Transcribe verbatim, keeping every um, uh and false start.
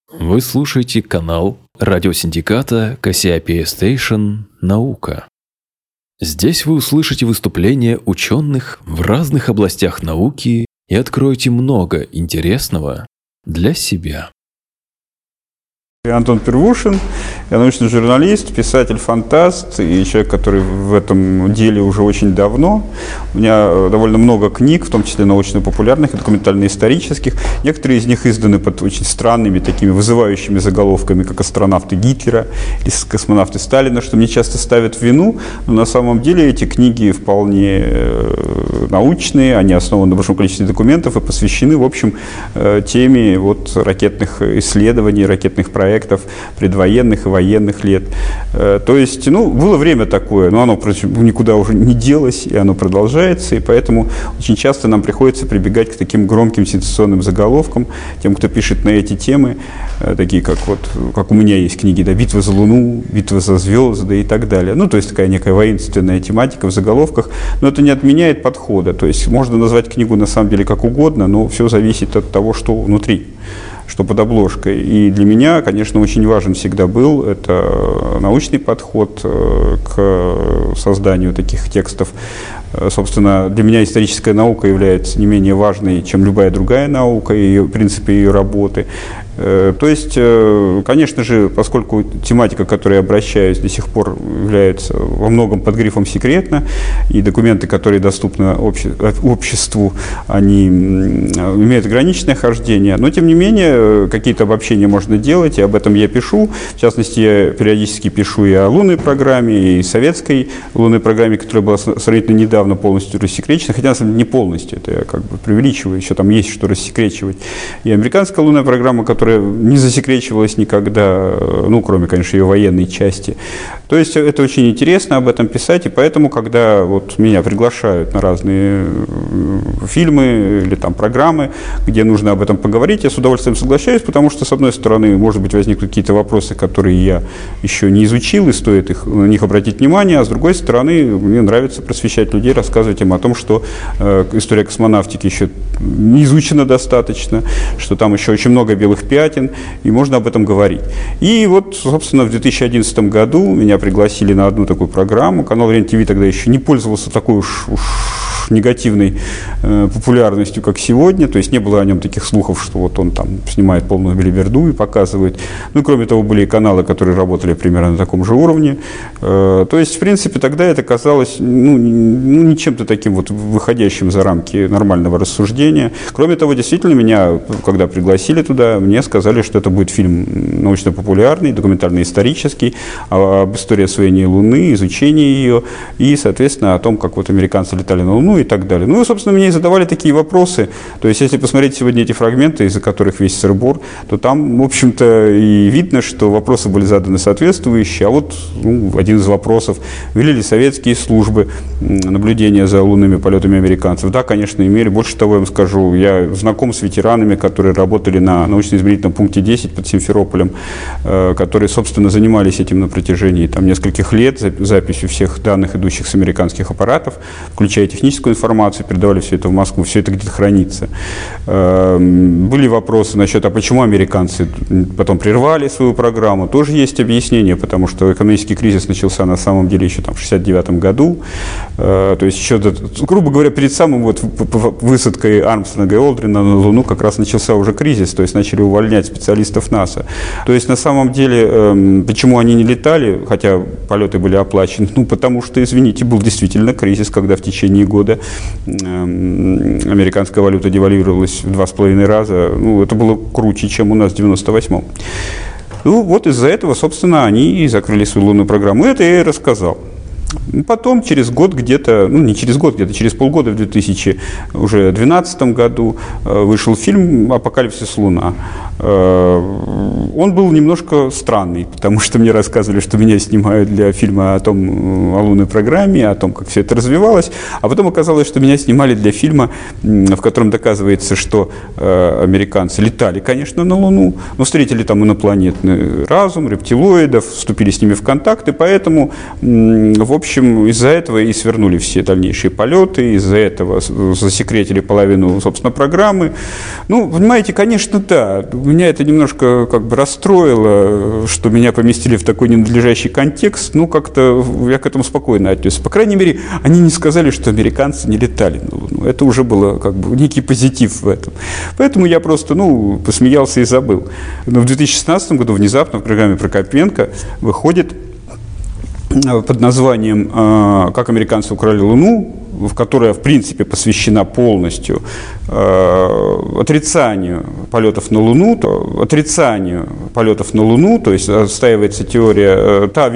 Вы слушаете канал радиосиндиката Кассиопея Station «Наука». Здесь вы услышите выступления ученых в разных областях науки и откроете много интересного для себя. Я Антон Первушин, я научный журналист, писатель, фантаст и человек, который в этом деле уже очень давно. У меня довольно много книг, в том числе научно-популярных и документально-исторических. Некоторые из них изданы под очень странными, такими вызывающими заголовками, как «Астронавты Гитлера» или «Космонавты Сталина», что мне часто ставят в вину, но на самом деле эти книги вполне научные, они основаны на большом количестве документов и посвящены, в общем, теме вот ракетных исследований, ракетных проектов, предвоенных и военных лет. То есть, ну, было время такое, но оно никуда уже не делось, и оно продолжается, и поэтому очень часто нам приходится прибегать к таким громким сенсационным заголовкам, тем, кто пишет на эти темы, такие как вот, как у меня есть книги, да, «Битва за Луну», «Битва за звезды» и так далее. Ну, то есть, такая некая воинственная тематика в заголовках, но это не отменяет подхода. То есть, можно назвать книгу на самом деле как угодно, но все зависит от того, что внутри, что под обложкой. И для меня, конечно, очень важен всегда был это научный подход к созданию таких текстов. Собственно, для меня историческая наука является не менее важной, чем любая другая наука, и принципы ее работы. То есть, конечно же, поскольку тематика, к которой я обращаюсь, до сих пор является во многом под грифом «секретно», и документы, которые доступны обще... обществу, они имеют ограниченное хождение, но, тем не менее, какие-то обобщения можно делать, и об этом я пишу. В частности, я периодически пишу и о лунной программе, и советской лунной программе, которая была сравнительно недавно полностью рассекречена, хотя, на самом деле, не полностью, это я как бы преувеличиваю, еще там есть что рассекречивать. И американская лунная программа, которая не засекречивалась никогда, ну, кроме, конечно, ее военной части. То есть это очень интересно об этом писать, и поэтому, когда вот меня приглашают на разные фильмы или там программы, где нужно об этом поговорить, я с удовольствием соглашаюсь, потому что, с одной стороны, может быть, возникнут какие-то вопросы, которые я еще не изучил, и стоит их, на них обратить внимание, а с другой стороны, мне нравится просвещать людей, рассказывать им о том, что э, история космонавтики еще не изучена достаточно, что там еще очень много белых пятен, и можно об этом говорить. И вот, собственно, в две тысячи одиннадцатом году меня пригласили на одну такую программу. Канал РЕН ТВ тогда еще не пользовался такой уж, уж негативной э, популярностью, как сегодня. То есть не было о нем таких слухов, что вот он там снимает полную белиберду и показывает. Ну, кроме того, были и каналы, которые работали примерно на таком же уровне. Э, то есть, в принципе, тогда это казалось ну, ну, не чем-то таким вот выходящим за рамки нормального рассуждения. Кроме того, действительно, меня, когда пригласили туда, мне сказали, что это будет фильм научно-популярный, документально-исторический, об истории освоения Луны, изучении ее и, соответственно, о том, как вот американцы летали на Луну и так далее. Ну и, собственно, мне и задавали такие вопросы. То есть, если посмотреть сегодня эти фрагменты, из-за которых весь сыр-бор, то там, в общем-то, и видно, что вопросы были заданы соответствующие. А вот ну, один из вопросов: вели ли советские службы наблюдения за лунными полетами американцев? Да, конечно, имели. Больше того, я вам скажу, я знаком с ветеранами, которые работали на научно-измерительном пункте десять под Симферополем, которые, собственно, занимались этим на протяжении там, нескольких лет, записью всех данных, идущих с американских аппаратов, включая техническую информацию, передавали все это в Москву, все это где-то хранится. Были вопросы насчет, а почему американцы потом прервали свою программу? Тоже есть объяснение, потому что экономический кризис начался на самом деле еще там, в шестьдесят девятом году. То есть еще, грубо говоря, перед самым вот высадкой Армстронга и Олдрина на Луну как раз начался уже кризис, то есть начали увольнять специалистов НАСА. То есть на самом деле, почему они не летали, хотя полеты были оплачены? Ну, потому что, извините, был действительно кризис, когда в течение года американская валюта девальвировалась в два с половиной раза. Ну, это было круче, чем у нас в девяносто восьмом. Ну, вот из-за этого, собственно, они и закрыли свою лунную программу. Это я и рассказал. Потом, через год где-то, ну не через год, где-то через полгода, в две тысячи двенадцатом году вышел фильм «Апокалипсис. Луна». Он был немножко странный, потому что мне рассказывали, что меня снимают для фильма о том, о лунной программе, о том, как все это развивалось, а потом оказалось, что меня снимали для фильма, в котором доказывается, что американцы летали, конечно, на Луну, но встретили там инопланетный разум, рептилоидов, вступили с ними в контакт, и поэтому, в общем, из-за этого и свернули все дальнейшие полеты, из-за этого засекретили половину, собственно, программы. Ну, понимаете, конечно, да. Меня это немножко как бы расстроило, что меня поместили в такой ненадлежащий контекст. Ну, как-то я к этому спокойно отнесся. По крайней мере, они не сказали, что американцы не летали на Луну. Это уже было как бы некий позитив в этом. Поэтому я просто, ну, посмеялся и забыл. Но в две тысячи шестнадцатом году внезапно в программе Прокопенко выходит под названием «Как американцы украли Луну», в которая, в принципе, посвящена полностью отрицанию полетов на Луну, отрицанию полетов на Луну, то есть отстаивается теория, та